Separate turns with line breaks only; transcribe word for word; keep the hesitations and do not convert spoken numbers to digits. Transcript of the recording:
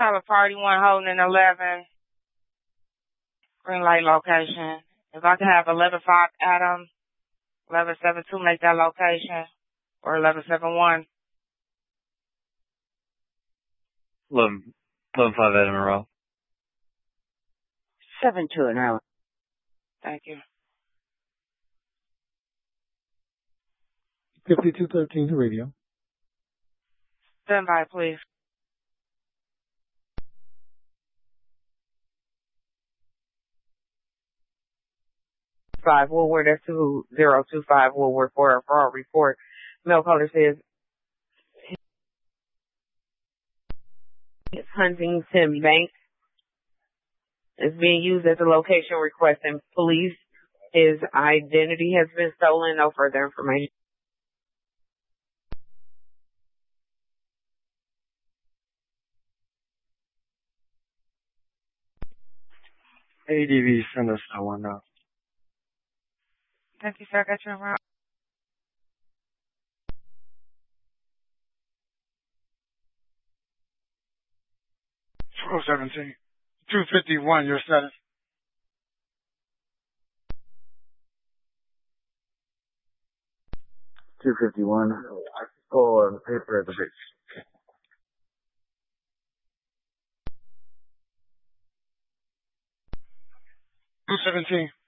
Tyler Party one holding in eleven. Green light location. If I could have eleven five Adam, eleven seven two make that location, or eleven seven one.
eleven, eleven five Adam Monroe.
seven two an hour.
Thank you.
fifty-two thirteen to radio.
Stand by, please.
Five Woodward, that's two zero two five Woodward for a fraud report. Mail caller says Huntington Bank is being used as a location requesting police. His identity has been stolen. No further information.
A D V, send us that one now.
Thank you, sir. I got you around.
twelve seventeen. two fifty-one, your status.
two fifty-one. I go on the paper at the base.
two seventeen.